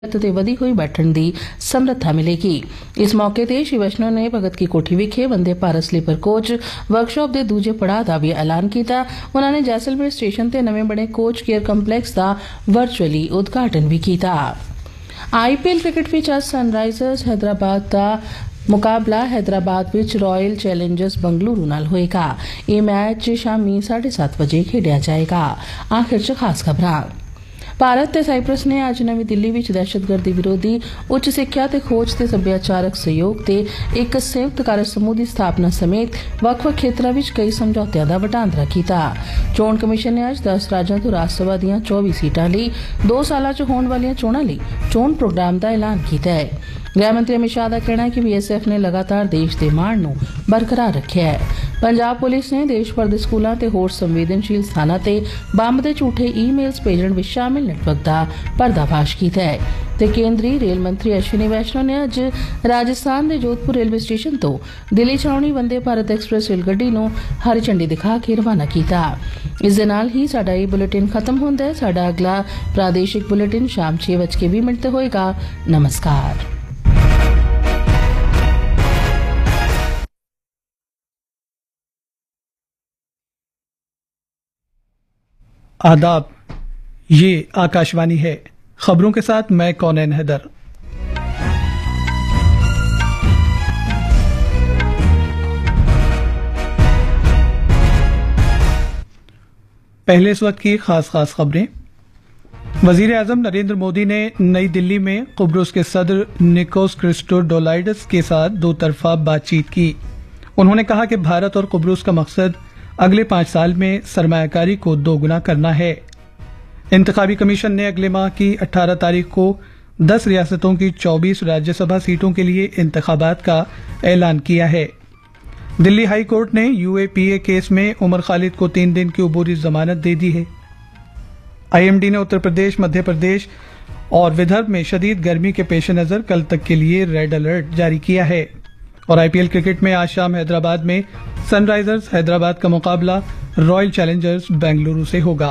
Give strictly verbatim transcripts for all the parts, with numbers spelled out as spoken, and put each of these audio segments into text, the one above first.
ਤੇ ਵਧੀ ਹੋਈ ਬੈਠਣ ਦੀ ਸਮਰੱਥਾ ਮਿਲੇਗੀ। ਇਸ ਮੌਕੇ ਤੇ ਸ਼੍ਰੀ ਵੈਸ਼ਨੋ ਨੇ ਭਗਤ ਕੀ ਕੋਠੀ ਵਿਖੇ Vande Bharat sleeper coach workshop ਦੇ ਦੂਜੇ ਪੜਾਅ ਦਾ ਵੀ ਐਲਾਨ ਕੀਤਾ। ਉਹਨਾਂ ਨੇ ਜੈਸਲਮੇਰ ਸਟੇਸ਼ਨ ਤੇ ਨਵੇਂ ਬਣੇ ਕੋਚ ਕੇਅਰ ਕੰਪਲੈਕਸ ਦਾ ਵਰਚੁਅਲੀ ਉਦਘਾਟਨ ਵੀ ਕੀਤਾ। ਆਈਪੀਐਲ ਕ੍ਰਿਕਟ ਵਿੱਚ ਅੱਜ ਸਨਰਾਈਜ਼ਰਸ ਹੈਦਰਾਬਾਦ ਦਾ ਮੁਕਾਬਲਾ ਹੈਦਰਾਬਾਦ ਵਿੱਚ ਰਾਇਲ ਚੈਲੰਜਰਸ ਬੰਗਲੁਰੂ ਨਾਲ ਹੋਏਗਾ। ਇਹ ਮੈਚ ਸ਼ਾਮੀ ਸਾਢੇ ਸੱਤ ਵਜੇ ਖੇਡਿਆ ਜਾਏਗਾ। ਆਖਿਰ 'ਚ ਖਾਸ ਖਬਰਾਂ। ਭਾਰਤ ਤੇ ਸਾਈਪ੍ਰਸ ਨੇ ਅੱਜ ਨਵੀਂ ਦਿੱਲੀ ਵਿੱਚ ਦਹਿਸ਼ਤਗਰਦੀ ਵਿਰੋਧੀ ਉੱਚ ਸਿੱਖਿਆ ਤੇ ਖੋਜ ਤੇ ਸੱਭਿਆਚਾਰਕ ਸਹਿਯੋਗ ਤੇ ਇੱਕ ਸੰਯੁਕਤ ਕਾਰਜ ਸਮੂਹ ਦੀ ਸਥਾਪਨਾ ਸਮੇਤ ਵੱਖ-ਵੱਖ ਖੇਤਰਾਂ ਵਿੱਚ ਕਈ ਸਮਝੌਤਿਆਂ ਦਾ ਵਟਾਂਦਰਾ ਕੀਤਾ। ਚੋਣ ਕਮਿਸ਼ਨ ਨੇ ਅੱਜ ਦਸ ਰਾਜਾਂ ਤੋਂ ਰਾਜ ਸਭਾ ਦੀਆਂ ਚੌਵੀ ਸੀਟਾਂ ਲਈ ਦੋ ਸਾਲਾਂ 'ਚ ਹੋਣ ਵਾਲੀਆਂ ਚੋਣਾਂ ਲਈ ਚੋਣ ਪ੍ਰੋਗਰਾਮ ਦਾ ਐਲਾਨ ਕੀਤਾ ਹੈ। ਗ੍ਰਹਿ ਮੰਤਰੀ ਅਮਿਤ ਸ਼ਾਹ ਦਾ ਕਹਿਣਾ ਹੈ ਕਿ ਬੀਐਸਐਫ ਨੇ ਲਗਾਤਾਰ ਦੇਸ਼ ਦੇ ਮਾਣ ਨੂੰ ਬਰਕਰਾਰ ਰੱਖਿਆ ਹੈ। ਪੰਜਾਬ ਪੁਲਿਸ ਨੇ ਦੇਸ਼ ਭਰ ਦੇ ਸਕੂਲਾਂ ਤੇ ਹੋਰ ਸੰਵੇਦਨਸ਼ੀਲ ਸਥਾਨਾਂ ਤੇ ਬੰਬ ਦੇ ਝੂਠੇ ਈਮੇਲਸ ਭੇਜਣ ਵਿੱਚ ਸ਼ਾਮਿਲ ਨੈਟਵਰਕ ਦਾ ਪਰਦਾਫਾਸ਼ ਕੀਤਾ ਹੈ। ਤੇ ਕੇਂਦਰੀ ਰੇਲ ਮੰਤਰੀ ਅਸ਼ਵਨੀ ਵੈਸ਼ਨੋ ਨੇ ਅੱਜ ਰਾਜਸਥਾਨ ਦੇ ਜੋਧਪੁਰ ਰੇਲਵੇ ਸਟੇਸ਼ਨ ਤੋਂ ਦਿੱਲੀ ਛਾਉਣੀ ਵੰਦੇ ਭਾਰਤ ਐਕਸਪ੍ਰੈਸ ਰੇਲ ਗੱਡੀ ਨੂੰ ਹਰੀ ਝੰਡੀ ਦਿਖਾ ਕੇ ਰਵਾਨਾ ਕੀਤਾ। ਇਸ ਦੇ ਨਾਲ ਹੀ ਸਾਡਾ ਇਹ ਬੁਲੇਟਿਨ ਖਤਮ ਹੁੰਦਾ ਹੈ। ਸਾਡਾ ਅਗਲਾ ਪ੍ਰਾਦੇਸ਼ਿਕ ਬੁਲੇਟਿਨ ਸ਼ਾਮ ਛੇ ਵਜ ਕੇ ਵੀਹ ਮਿੰਟ ਤੇ ਹੋਏਗਾ। ਨਮਸਕਾਰ। आदाब, ये आकाशवाणी है। खबरों के साथ मैं कौनैन हैदर। पहले इस वक्त की खास खास खबरें। वजीर आजम नरेंद्र मोदी ने नई दिल्ली में कुब्रुस के सदर निकोस क्रिस्टोडोलाइडस के साथ दो तरफा बातचीत की। उन्होंने कहा कि भारत और कुब्रुस का मकसद अगले पांच साल में सरमायाकारी को दोगुना करना है। इंतखाबी कमीशन ने अगले माह की अठारह तारीख को दस रियासतों की चौबीस राज्यसभा सीटों के लिए इंतखाबात का ऐलान किया है। दिल्ली हाई कोर्ट ने यूएपीए केस में उमर खालिद को तीन दिन की उबूरी जमानत दे दी है। आईएमडी ने उत्तर प्रदेश, मध्य प्रदेश और विदर्भ में शदीद गर्मी के पेश नजर कल तक के लिए रेड अलर्ट जारी किया है। और आईपीएल क्रिकेट में आज शाम हैदराबाद में सनराइजर्स हैदराबाद का मुकाबला रॉयल चैलेंजर्स बेंगलुरु से होगा।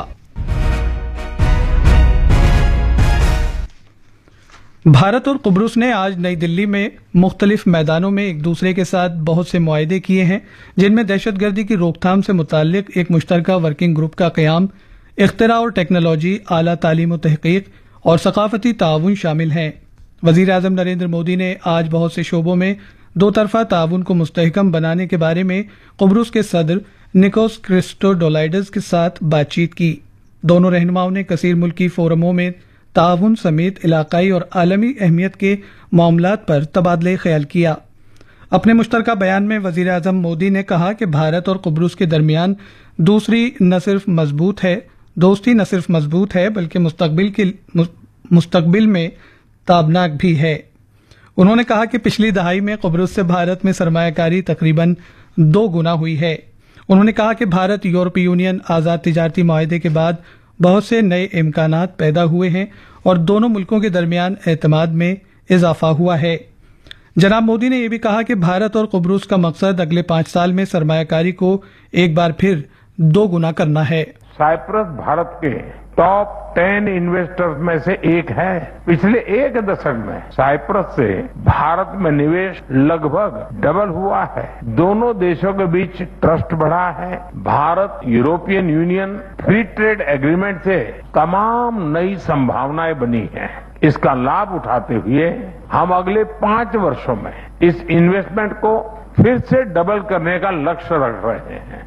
भारत और कुब्रुस ने आज नई दिल्ली में मुख्तलिफ मैदानों में एक दूसरे के साथ बहुत से मुआहदे किए हैं, जिनमें दहशतगर्दी की रोकथाम से मुताल्लिक एक मुश्तरका वर्किंग ग्रुप का क़याम, इख्तिरा और टेक्नोलॉजी, आला तालीम और तहकीक और सकाफती ताउन शामिल हैं। वजीर आजम नरेंद्र मोदी ने आज बहुत से शोबों में दो तरफा ताउन को मुस्तहकम बनाने के बारे में कुब्रुस के सदर निकोस क्रिस्टोडोलाइडस के साथ बातचीत की। दोनों रहनुमाओं ने कसीर मुल्की फोरमों में ताउन समेत इलाकाई और आलमी अहमियत के मामलात पर तबादले ख्याल किया। अपने मुश्तरका बयान में वजीर आजम मोदी ने कहा कि भारत और कुब्रुस के दरमियान दूसरी न सिर्फ मजबूत है दोस्ती न सिर्फ मजबूत है बल्कि मुस्तकबिल के मुस्तकबिल में ताबनाक भी है। उन्होंने कहा कि पिछली दहाई में कुब्रुस से भारत में सरमायाकारी तकरीबन दो गुना हुई है। उन्होंने कहा कि भारत यूरोपीय यूनियन आज़ाद तिजारती मुआहदे के बाद बहुत से नए इम्कानात पैदा हुए हैं और दोनों मुल्कों के दरमियान एतमाद में इजाफा हुआ है। जनाब मोदी ने यह भी कहा कि भारत और कुब्रुस का मकसद अगले पांच साल में सरमायाकारी को एक बार फिर दो गुना करना है। साइप्रस भारत के टॉप टेन इन्वेस्टर्स में से एक है। पिछले एक दशक में साइप्रस से भारत में निवेश लगभग डबल हुआ है। दोनों देशों के बीच ट्रस्ट बढ़ा है। Bharat European union free trade agreement से तमाम नई संभावनाएं बनी हैं। इसका लाभ उठाते हुए हम अगले पांच वर्षों में इस इन्वेस्टमेंट को फिर से डबल करने का लक्ष्य रख रहे हैं।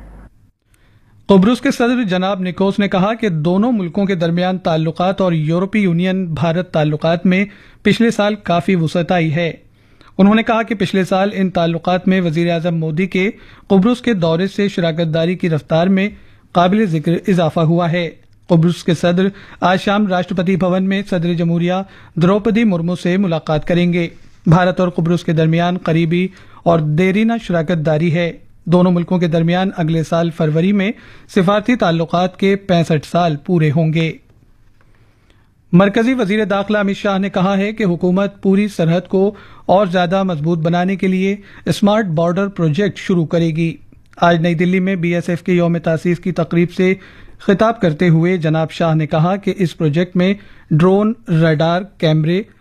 कुब्रुस के सदर जनाब निकोस ने कहा कि दोनों मुल्कों के दरमियान ताल्लुकात और यूरोपीय यूनियन भारत ताल्लुकात में पिछले साल काफी वुसअत आई है। उन्होंने कहा कि पिछले साल इन ताल्लुकात में वजीर आजम मोदी के कुब्रुस के दौरे से शराकतदारी की रफ्तार में काबिल जिक्र इजाफा हुआ है। कुब्रुस के सदर आज शाम राष्ट्रपति भवन में सदर जमहूरिया द्रौपदी मुर्मू से मुलाकात करेंगे। भारत और कुब्रुस के दरमियान करीबी और देरीना शराकतदारी है। दोनों मुल्कों के दरमियान अगले साल फरवरी में सिफारती ताल्लुकात के पैंसठ साल पूरे होंगे। मरकजी वजीर दाखिला अमित शाह ने कहा है कि हुकूमत पूरी सरहद को और ज्यादा मजबूत बनाने के लिए स्मार्ट बॉर्डर प्रोजेक्ट शुरू करेगी। आज नई दिल्ली में बीएसएफ के यौम तासीस की तकरीब से خطاب کرتے ہوئے جناب شاہ نے کہا کہ اس پروجیکٹ میں ڈرون، ریڈار، کیمرے